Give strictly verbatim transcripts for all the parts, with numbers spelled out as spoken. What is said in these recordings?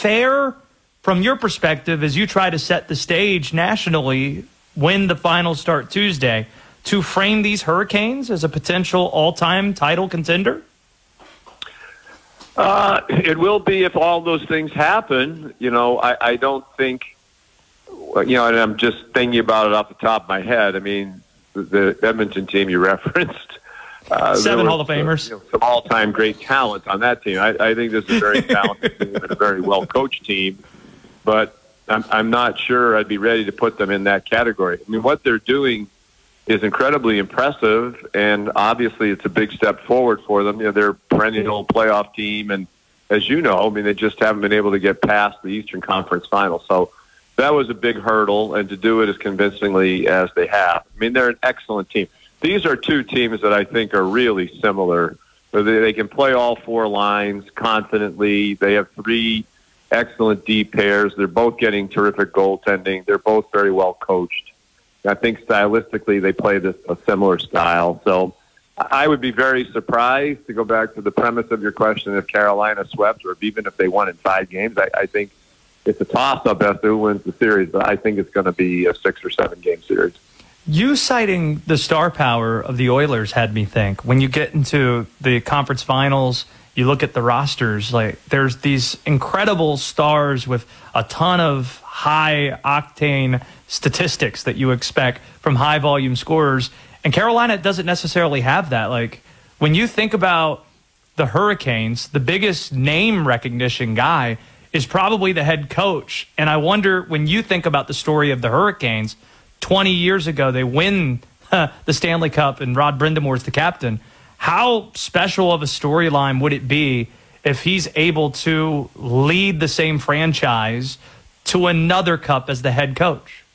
fair from your perspective as you try to set the stage nationally when the finals start Tuesday to frame these Hurricanes as a potential all-time title contender? Uh, it will be if all those things happen. You know, I, I don't think, you know, and I'm just thinking about it off the top of my head. I mean, the, the Edmonton team you referenced, Uh, Seven was, Hall of Famers. Uh, you know, some all-time great talent on that team. I, I think this is a very talented team and a very well-coached team, but I'm, I'm not sure I'd be ready to put them in that category. I mean, what they're doing is incredibly impressive, and obviously it's a big step forward for them. You know, they're a perennial playoff team, and as you know, I mean, they just haven't been able to get past the Eastern Conference Final. So that was a big hurdle, and to do it as convincingly as they have. I mean, they're an excellent team. These are two teams that I think are really similar. They, they can play all four lines confidently. They have three excellent deep pairs. They're both getting terrific goaltending. They're both very well coached. I think stylistically they play this a similar style. So I would be very surprised, to go back to the premise of your question, if Carolina swept, or even if they won in five games. I, I think it's a toss-up as to who wins the series, but I think it's going to be a six or seven game series. You citing the star power of the Oilers had me think, when you get into the conference finals, you look at the rosters, like there's these incredible stars with a ton of high octane statistics that you expect from high volume scorers. And Carolina doesn't necessarily have that. Like when you think about the Hurricanes, the biggest name recognition guy is probably the head coach. And I wonder, when you think about the story of the Hurricanes, twenty years ago, they win uh, the Stanley Cup and Rod Brindamore's the captain. How special of a storyline would it be if he's able to lead the same franchise to another cup as the head coach?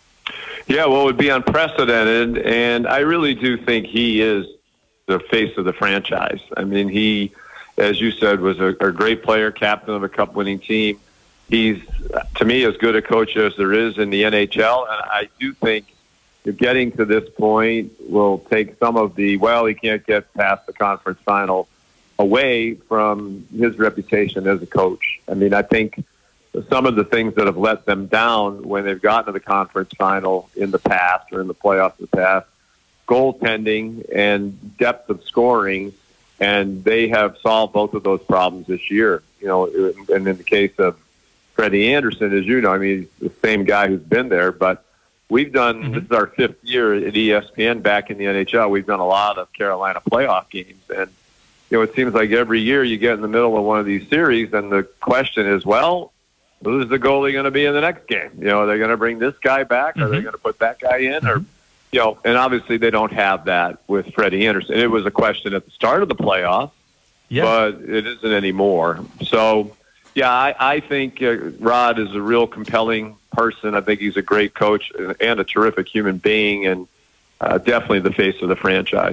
Yeah, well, it would be unprecedented, and I really do think he is the face of the franchise. I mean, he, as you said, was a, a great player, captain of a cup-winning team. He's, to me, as good a coach as there is in the N H L, and I do think getting to this point will take some of the, well, he can't get past the conference final, away from his reputation as a coach. I mean, I think some of the things that have let them down when they've gotten to the conference final in the past, or in the playoffs in the past, goaltending and depth of scoring, and they have solved both of those problems this year. You know, and in the case of Freddie Anderson, as you know, I mean, he's the same guy who's been there, but we've done, mm-hmm. this is our fifth year at E S P N back in the N H L. We've done a lot of Carolina playoff games, and, you know, it seems like every year you get in the middle of one of these series, and the question is, well, who's the goalie going to be in the next game? You know, are they going to bring this guy back? Mm-hmm. Are they going to put that guy in? Mm-hmm. Or, you know, and obviously they don't have that with Freddie Anderson. It was a question at the start of the playoffs, yeah. but it isn't anymore. So, yeah, I, I think uh, Rod is a real compelling person. I think he's a great coach and a terrific human being, and uh, definitely the face of the franchise.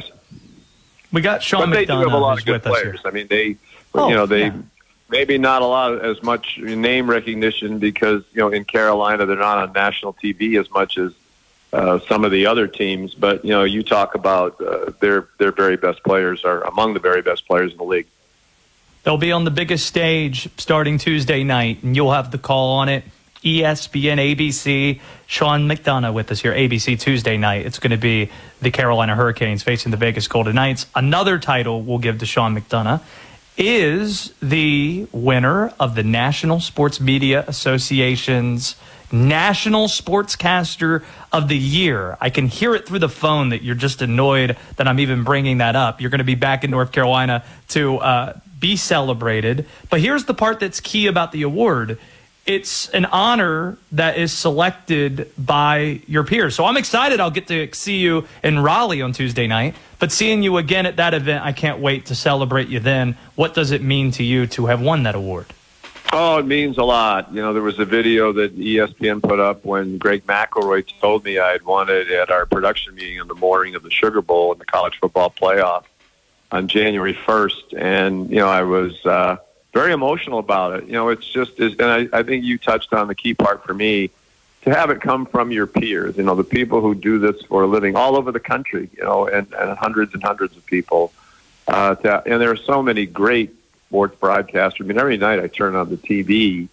We got Sean but McDonough. They do have a lot of good players. I mean, they, oh, you know, they yeah. maybe not a lot of, as much name recognition because, you know, in Carolina they're not on national T V as much as uh, some of the other teams. But, you know, you talk about uh, their their very best players are among the very best players in the league. They'll be on the biggest stage starting Tuesday night, and you'll have the call on it. E S P N, A B C, Sean McDonough with us here, A B C Tuesday night. It's going to be the Carolina Hurricanes facing the Vegas Golden Knights. Another title we'll give to Sean McDonough is the winner of the National Sports Media Association's National Sportscaster of the Year. I can hear it through the phone that you're just annoyed that I'm even bringing that up. You're going to be back in North Carolina to uh, be celebrated. But here's the part that's key about the award. It's an honor that is selected by your peers. So I'm excited I'll get to see you in Raleigh on Tuesday night. But seeing you again at that event, I can't wait to celebrate you then. What does it mean to you to have won that award? Oh, it means a lot. You know, there was a video that E S P N put up when Greg McElroy told me I had won it at our production meeting on the morning of the Sugar Bowl in the college football playoff on January first. And, you know, I was uh, very emotional about it. You know, it's just, and I, I think you touched on the key part for me, to have it come from your peers, you know, the people who do this for a living all over the country, you know, and, and hundreds and hundreds of people. Uh, to, and there are so many great sports broadcasters. I mean, every night I turn on the T V